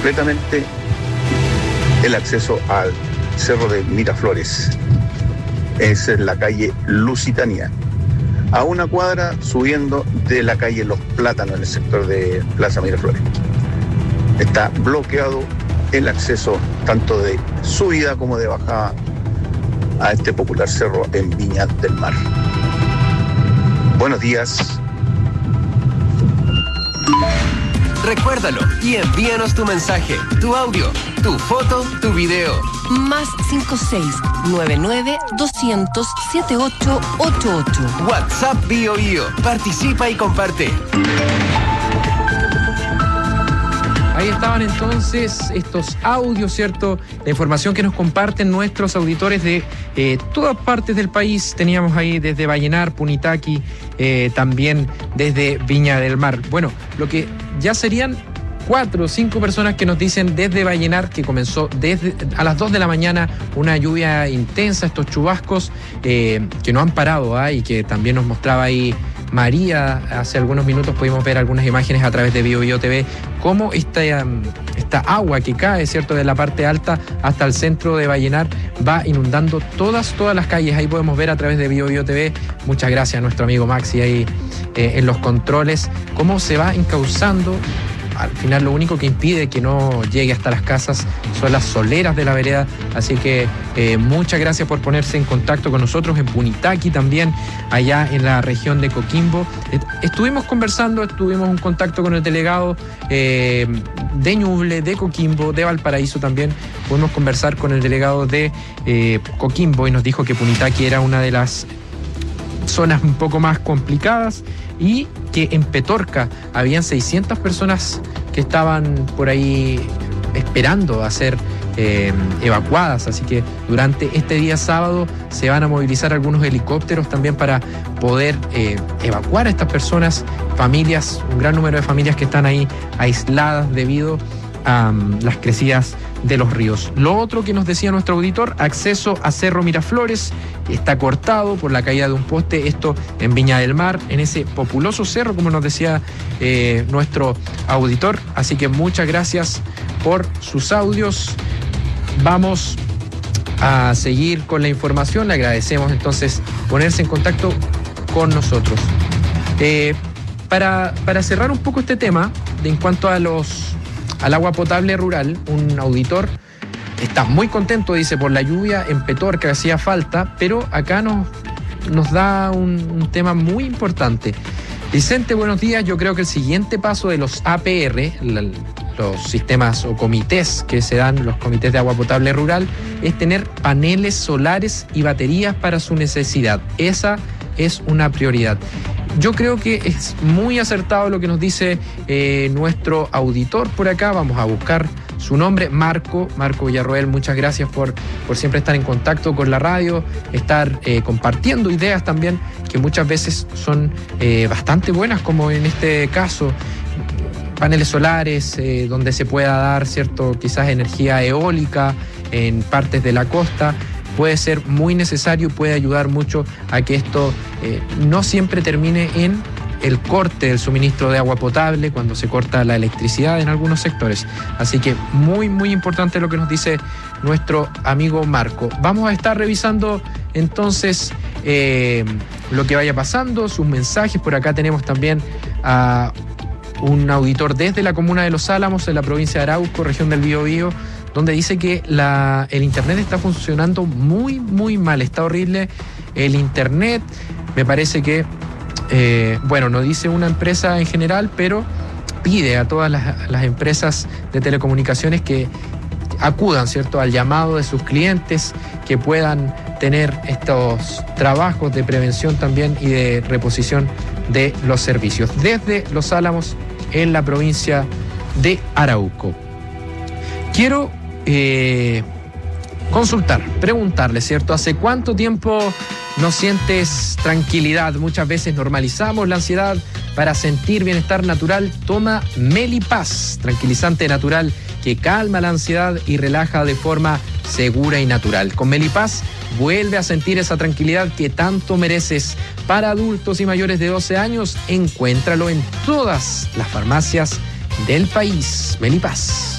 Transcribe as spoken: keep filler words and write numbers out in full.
completamente el acceso al Cerro de Miraflores. Esa es la calle Lusitania, a una cuadra subiendo de la calle Los Plátanos en el sector de Plaza Miraflores. Está bloqueado el acceso tanto de subida como de bajada a este popular cerro en Viña del Mar. Buenos días. Recuérdalo y envíanos tu mensaje, tu audio, tu foto, tu video. Más cinco seis nueve nueve dos cero cero siete ocho ocho ocho. WhatsApp Bio Bio. Participa y comparte. Ahí estaban entonces estos audios, ¿cierto? La información que nos comparten nuestros auditores de eh, todas partes del país. Teníamos ahí desde Vallenar, Punitaqui, eh, también desde Viña del Mar. Bueno, lo que ya serían cuatro o cinco personas que nos dicen desde Vallenar que comenzó desde a las dos de la mañana una lluvia intensa, estos chubascos eh, que no han parado, ¿eh? Y que también nos mostraba ahí María. Hace algunos minutos pudimos ver algunas imágenes a través de Bio Bio T V, cómo esta, esta agua que cae, ¿cierto?, de la parte alta hasta el centro de Vallenar va inundando todas, todas las calles. Ahí podemos ver a través de Bio Bio T V. Muchas gracias a nuestro amigo Maxi ahí eh, en los controles, cómo se va encauzando. Al final lo único que impide que no llegue hasta las casas son las soleras de la vereda, así que eh, muchas gracias por ponerse en contacto con nosotros en Punitaqui también, allá en la región de Coquimbo. Estuvimos conversando, estuvimos en contacto con el delegado eh, de Ñuble, de Coquimbo, de Valparaíso también. Pudimos conversar con el delegado de eh, Coquimbo y nos dijo que Punitaqui era una de las zonas un poco más complicadas y que en Petorca habían seiscientas personas que estaban por ahí esperando a ser eh, evacuadas, así que durante este día sábado se van a movilizar algunos helicópteros también para poder eh, evacuar a estas personas, familias, un gran número de familias que están ahí aisladas debido a um, las crecidas de los ríos. Lo otro que nos decía nuestro auditor, acceso a Cerro Miraflores está cortado por la caída de un poste, esto en Viña del Mar, en ese populoso cerro, como nos decía eh, nuestro auditor. Así que muchas gracias por sus audios. Vamos a seguir con la información. Le agradecemos entonces ponerse en contacto con nosotros. Eh, para, para cerrar un poco este tema, de, en cuanto a los al agua potable rural, un auditor está muy contento, dice, por la lluvia en Petorca que hacía falta, pero acá nos, nos da un, un tema muy importante. Vicente, buenos días. Yo creo que el siguiente paso de los A P R, la, los sistemas o comités que se dan, los comités de agua potable rural, es tener paneles solares y baterías para su necesidad. Esa es una prioridad. Yo creo que es muy acertado lo que nos dice eh, nuestro auditor por acá. Vamos a buscar su nombre, Marco, Marco Villarroel. Muchas gracias por, por siempre estar en contacto con la radio, estar eh, compartiendo ideas también que muchas veces son eh, bastante buenas, como en este caso, paneles solares, eh, donde se pueda dar, cierto, quizás energía eólica en partes de la costa. Puede ser muy necesario, puede ayudar mucho a que esto eh, no siempre termine en el corte del suministro de agua potable, cuando se corta la electricidad en algunos sectores. Así que muy, muy importante lo que nos dice nuestro amigo Marco. Vamos a estar revisando entonces eh, lo que vaya pasando, sus mensajes. Por acá tenemos también a un auditor desde la comuna de Los Álamos, en la provincia de Arauco, región del Biobío, donde dice que la, el internet está funcionando muy, muy mal. Está horrible el internet. Me parece que, eh, bueno, no dice una empresa en general, pero pide a todas las, las empresas de telecomunicaciones que acudan, ¿cierto?, al llamado de sus clientes, que puedan tener estos trabajos de prevención también y de reposición de los servicios. Desde Los Álamos, en la provincia de Arauco. Quiero eh, consultar, preguntarle, ¿cierto? ¿Hace cuánto tiempo no sientes tranquilidad? Muchas veces normalizamos la ansiedad. Para sentir bienestar natural, toma Melipaz, tranquilizante natural que calma la ansiedad y relaja de forma segura y natural. Con Melipaz vuelve a sentir esa tranquilidad que tanto mereces. Para adultos y mayores de doce años, encuéntralo en todas las farmacias del país. Melipaz.